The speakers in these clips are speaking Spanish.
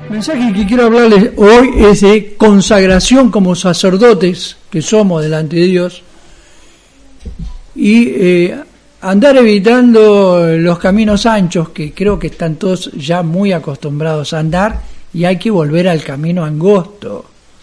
El mensaje que quiero hablarles hoy es de consagración como sacerdotes que somos delante de Dios y andar evitando los caminos anchos, que creo que están todos ya muy acostumbrados a andar, y hay que volver al camino angosto.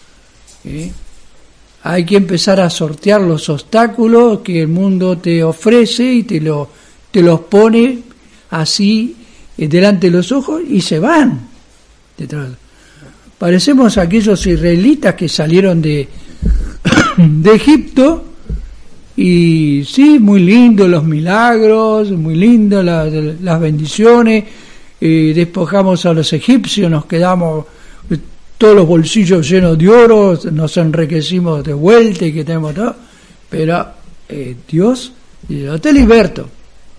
Hay que empezar a sortear los obstáculos que el mundo te ofrece y te los pone así delante de los ojos y se van detrás. Parecemos aquellos israelitas que salieron de Egipto, y sí, muy lindo los milagros, muy lindo las bendiciones, despojamos a los egipcios, nos quedamos todos los bolsillos llenos de oro, nos enriquecimos de vuelta y que tenemos todo, pero Dios dice: yo te liberto,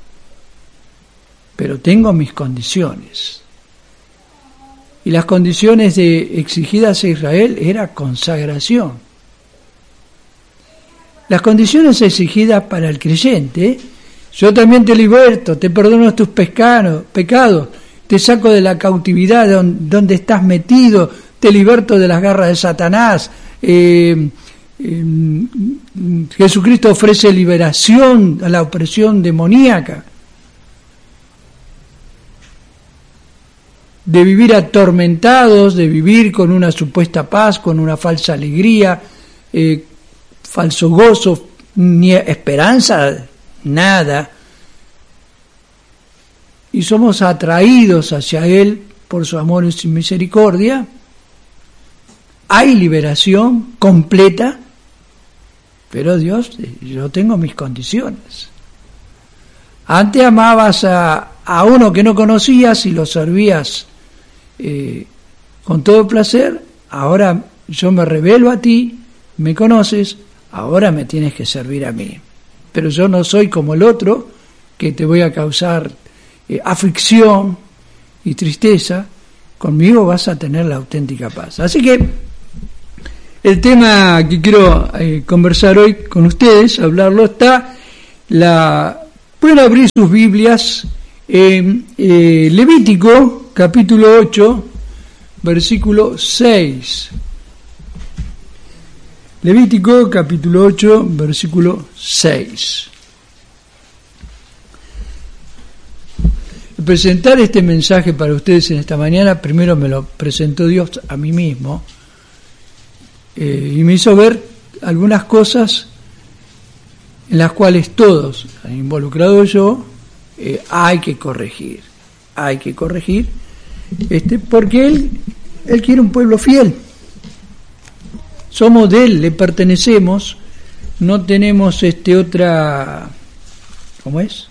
pero tengo mis condiciones. Y las condiciones exigidas a Israel era consagración. Las condiciones exigidas para el creyente: yo también te liberto, te perdono tus pecados, te saco de la cautividad donde estás metido, te liberto de las garras de Satanás. Jesucristo ofrece liberación a la opresión demoníaca. De vivir atormentados, de vivir con una supuesta paz, con una falsa alegría, falso gozo, ni esperanza, nada. Y somos atraídos hacia Él por su amor y su misericordia. Hay liberación completa, pero Dios, yo tengo mis condiciones. Antes amabas a uno que no conocías y lo servías con todo placer. Ahora yo me revelo a ti, me conoces, ahora me tienes que servir a mí. Pero yo no soy como el otro, que te voy a causar aflicción y tristeza. Conmigo vas a tener la auténtica paz. Así que el tema que quiero conversar hoy con ustedes, hablarlo, pueden abrir sus Biblias en Levítico capítulo 8, versículo 6. Levítico capítulo 8, versículo 6. Al presentar este mensaje para ustedes en esta mañana, primero me lo presentó Dios a mí mismo, y me hizo ver algunas cosas en las cuales todos, involucrado yo, hay que corregir, porque Él quiere un pueblo fiel. Somos de Él, le pertenecemos, no tenemos otra, ¿cómo es?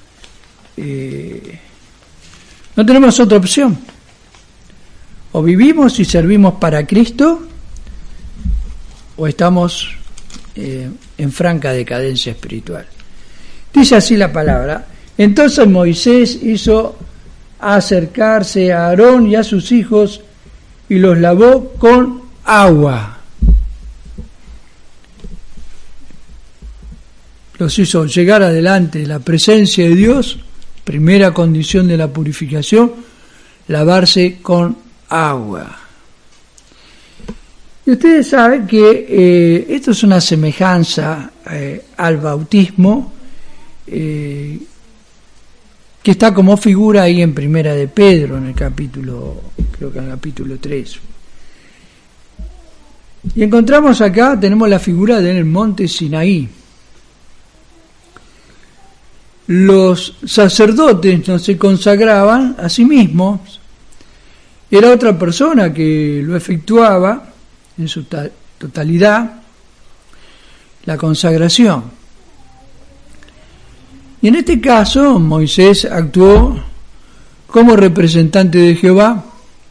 No tenemos otra opción. O vivimos y servimos para Cristo, o estamos en franca decadencia espiritual. Dice así la palabra: entonces Moisés hizo acercarse a Aarón y a sus hijos y los lavó con agua. Los hizo llegar adelante de la presencia de Dios. Primera condición de la purificación: lavarse con agua. Y ustedes saben que esto es una semejanza al bautismo, que está como figura ahí en Primera de Pedro, en el capítulo, creo que en el capítulo 3. Y encontramos acá, tenemos la figura del monte Sinaí. Los sacerdotes no se consagraban a sí mismos, era otra persona que lo efectuaba en su totalidad, la consagración. Y en este caso Moisés actuó como representante de Jehová.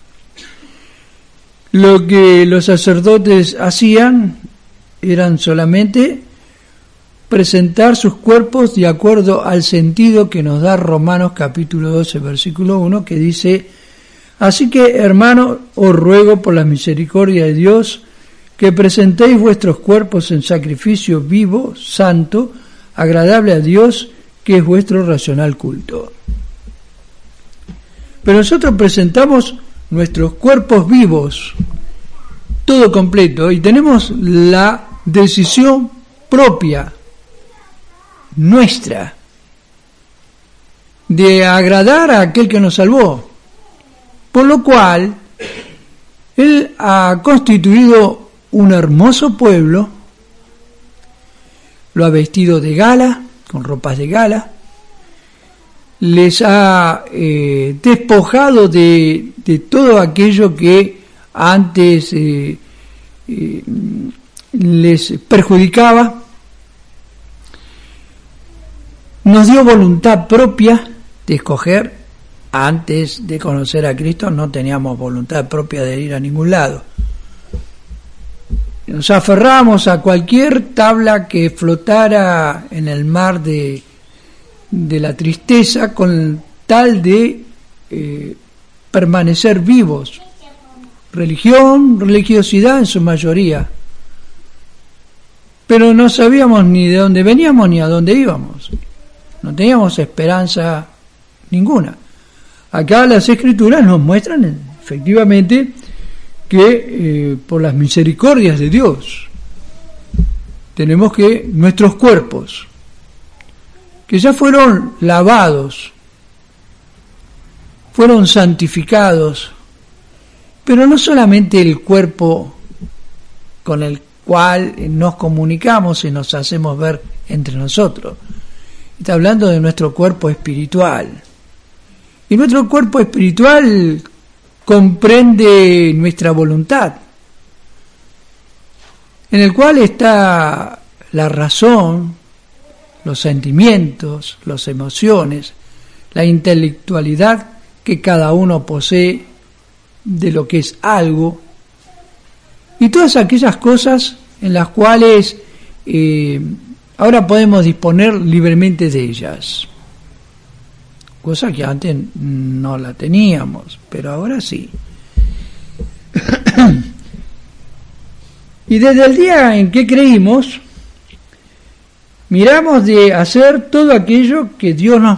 Lo que los sacerdotes hacían eran solamente presentar sus cuerpos de acuerdo al sentido que nos da Romanos capítulo 12, versículo 1, que dice: así que, hermanos, os ruego por la misericordia de Dios que presentéis vuestros cuerpos en sacrificio vivo, santo, agradable a Dios, que es vuestro racional culto. Pero nosotros presentamos nuestros cuerpos vivos, todo completo, y tenemos la decisión propia, nuestra, de agradar a aquel que nos salvó, por lo cual Él ha constituido un hermoso pueblo, lo ha vestido de gala, con ropas de gala, les ha despojado de todo aquello que antes les perjudicaba, nos dio voluntad propia de escoger. Antes de conocer a Cristo no teníamos voluntad propia de ir a ningún lado. Nos aferramos a cualquier tabla que flotara en el mar de la tristeza con tal de permanecer vivos. Religión, religiosidad en su mayoría. Pero no sabíamos ni de dónde veníamos ni a dónde íbamos. No teníamos esperanza ninguna. Acá las Escrituras nos muestran efectivamente que por las misericordias de Dios tenemos que nuestros cuerpos, que ya fueron lavados, fueron santificados, pero no solamente el cuerpo con el cual nos comunicamos y nos hacemos ver entre nosotros. Está hablando de nuestro cuerpo espiritual. Y nuestro cuerpo espiritual comprende nuestra voluntad, en el cual está la razón, los sentimientos, las emociones, la intelectualidad que cada uno posee de lo que es algo, y todas aquellas cosas en las cuales ahora podemos disponer libremente de ellas. Cosa que antes no la teníamos, pero ahora sí. Y desde el día en que creímos, miramos de hacer todo aquello que Dios nos